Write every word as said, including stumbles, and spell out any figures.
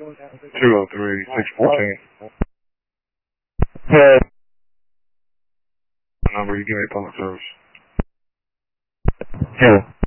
two oh three, six fourteen. Yeah. Number, you give me public service. Yeah.